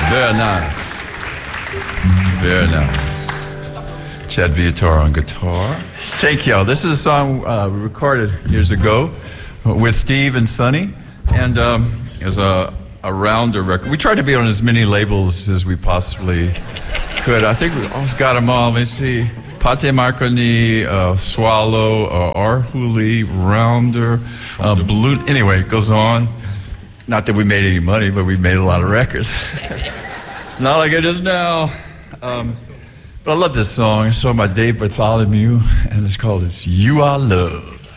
Very nice. Very nice. Chad Viator on guitar. Thank y'all. This is a song we recorded years ago with Steve and Sonny, and it was a rounder record. We tried to be on as many labels as we possibly could. I think we almost got them all. Let me see. Pate Marconi, Swallow, Arhuli, Rounder, Blue. Anyway, it goes on. Not that we made any money, but we made a lot of records. It's not like it is now. But I love this song. It's sung by Dave Bartholomew, and it's called "It's You I Love."